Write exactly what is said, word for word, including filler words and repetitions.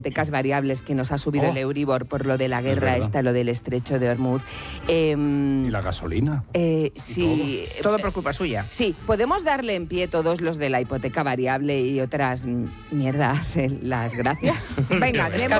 hipotecas variables que nos ha subido Oh, el Euribor por lo de la guerra esta, lo del estrecho de Hormuz. Eh, ¿Y la gasolina? Eh, sí. Todo. todo por culpa suya. Sí, podemos darle en pie todos los de la hipoteca variable y otras mierdas, eh, las gracias. Venga,